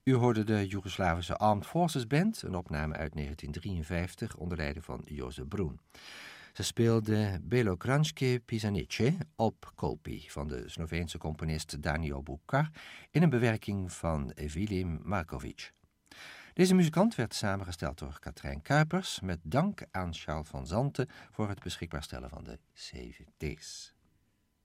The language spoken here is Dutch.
U hoorde de Joegoslavische Armed Forces Band, een opname uit 1953 onder leiding van Jozef Brun. Ze speelde Belokranjske Pisanice op Kolpi van de Sloveense componist Danio Bucar in een bewerking van Vilim Markovic. Deze muzikant werd samengesteld door Katrijn Kuipers met dank aan Charles van Zanten voor het beschikbaar stellen van de CVT's.